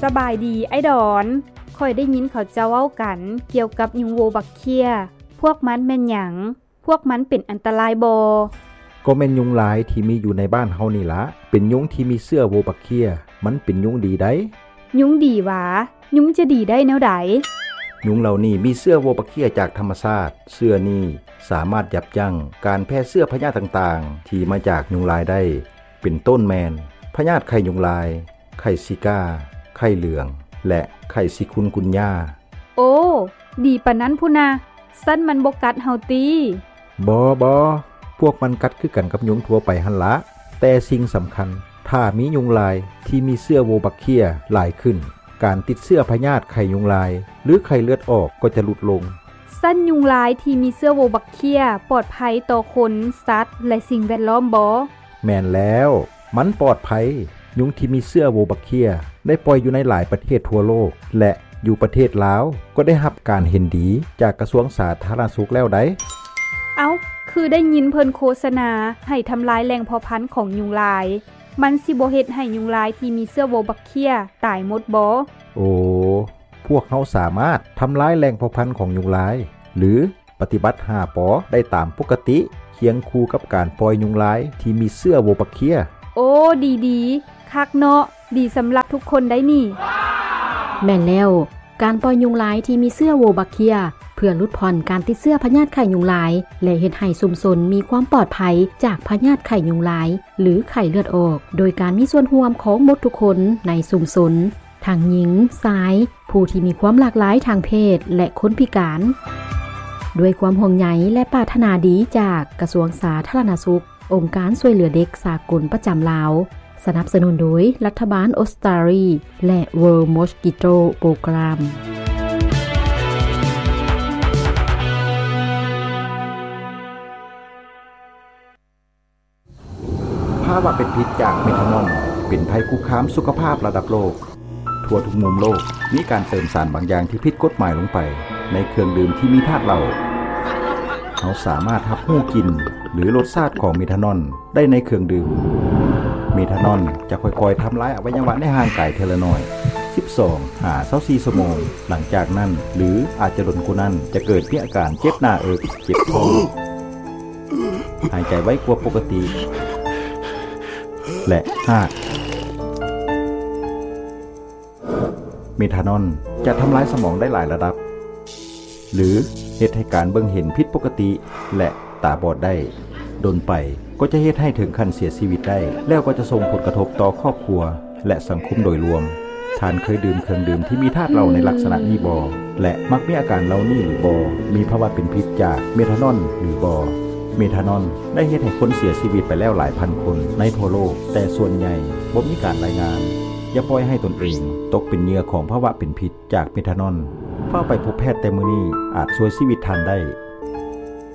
สบายดีไอ้ดอนค่อยได้ยินเขาเจ้าเว้ากันเกี่ยวกับยุงโวบักเคียพวกมันแม่นหยังพวกมันเป็นอันตรายบ่ก็แม่นยุงหลายที่มีอยู่ในบ้านเฮานี่ละเป็นยุงที่มีเสื้อโวบักเคียมันเป็นยุงดีได้ยุงดีหวายุงจะดีได้แนวใดยุงเหล่านี้มีเสื้อโวบักเคียจากธรรมชาติเสื้อนี้สามารถยับยั้งการแพร่เสื้อพยาธิต่างๆที่มาจากยุงลายได้เป็นต้นแมนพยาธิไข้ยุงลายไข้ซิก้าไข้เหลืองและไข้ซิคุนกุนย่าโอ้ดีปานนั้นพุนะสั้นมันบ่กัดเฮาตีบ่พวกมันกัดคือกันกับยุงทั่วไปหั่นละแต่สิ่งสำคัญถ้ามียุงลายที่มีเสื้อโวบักเคียหลายขึ้นการติดเสื้อพยาธิไข้ยุงลายหรือไข้เลือดออกก็จะลดลงสั้นยุงลายที่มีเสื้อโวบักเคียปลอดภัยต่อคนสัตว์และสิ่งแวดล้อมบ่แม่นแล้วมันปลอดภัยยุงที่มีเสื้อโวบักเคียได้ปล่อยอยู่ในหลายประเทศทั่วโลกและอยู่ประเทศลาวก็ได้รับการเห็นดีจากกระทรวงสาธารณสุขแล้วได้เอ้าคือได้ยินเพิ่นโฆษณาให้ทำลายแหล่งเพาะพันธุ์ของยุงลายมันสิบ่เฮ็ดให้ยุงลายที่มีเสื้อโวบักเคียตายหมดบ่โอ้พวกเขาสามารถทำลายแหล่งเพาะพันธุ์ของยุงลายหรือปฏิบัติ5ปอได้ตามปกติเคียงคู่กับการปล่อยยุงลายที่มีเสื้อโวบักเคียโอ้ดีๆคักเนาะดีสำหรับทุกคนได้นี่แม่นแล้วการปล่อยยุงลายที่มีเสื้อโวบักเคียเพื่อลดผ่อนการติดเสื้อพยาธิไข้ยุงลายและเฮ็ดให้ชุมชนมีความปลอดภัยจากพยาธิไข้ยุงลายหรือไข้เลือดออกโดยการมีส่วนร่วมของหมดทุกคนในชุมชนทั้งหญิงชายผู้ที่มีความหลากหลายทางเพศและคนพิการด้วยความห่วงใยและปรารถนาดีจากกระทรวงสาธารณสุของค์การช่วยเหลือเด็กสากลประจำลาวสนับสนุนโดยรัฐบาลออสเตรเลียและ World Mosquito Program ภาวะเป็นพิษจากเมทานอลเป็นภัยคุกคามสุขภาพระดับโลกทั่วทุกมุมโลกมีการเติมสารบางอย่างที่ผิดกฎหมายลงไปในเครื่องดื่มที่มีธาตุเหล้าเขาสามารถรับรู้กลิ่นหรือรสชาติของเมทานอลได้ในเครื่องดื่มเมทานอลจะค่อยๆทำลายอวัยวะในร่างกายทีละน้อย12-24 ชั่วโมงหลังจากนั้นหรืออาจจะล้นกว่านั้นจะเกิดมีอาการเจ็บหน้าอกเจ็บท้องหายใจไวกว่าปกติและเมทานอลจะทำลายสมองได้หลายระดับหรือเฮ็ดให้การเบิ่งเห็นผิดปกติและตาบอดได้โดนไปก็จะเฮ็ดให้ถึงขั้นเสียชีวิตได้แล้วก็จะส่งผลกระทบต่อครอบครัวและสังคมโดยรวมท่านเคยดื่มเครื่องดื่มที่มีธาตุเหล้าในลักษณะนี้บ่และมักมีอาการเหล่านี้หรือบ่มีภาวะเป็นพิษจากเมทานอลหรือบ่เมทานอลได้เฮ็ดให้คนเสียชีวิตไปแล้วหลายพันคนในทั่วโลกแต่ส่วนใหญ่บ่มีการรายงานอย่าปล่อยให้ตนเองตกเป็นเหยื่อของภาวะเป็นพิษจากเมทานอลเฝ้าไปพบแพทย์แต่มื้อนี้อาจช่วยชีวิตท่านได้